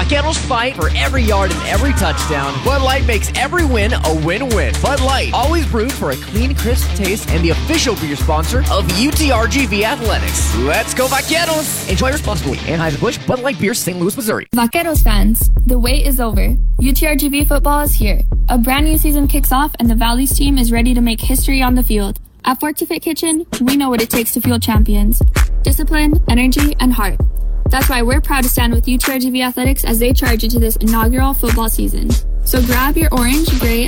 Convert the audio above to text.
Vaqueros fight for every yard and every touchdown. Bud Light makes every win a win-win. Bud Light, always brewed for a clean, crisp taste, and the official beer sponsor of UTRGV Athletics. Let's go Vaqueros! Enjoy responsibly. Anheuser-Busch, Bud Light Beer, St. Louis, Missouri. Vaqueros fans, the wait is over. UTRGV football is here. A brand new season kicks off, and the Valleys team is ready to make history on the field. At Fork to Fit Kitchen, we know what it takes to fuel champions. Discipline, energy, and heart. That's why we're proud to stand with UTRGV Athletics as they charge into this inaugural football season. So grab your orange, gray,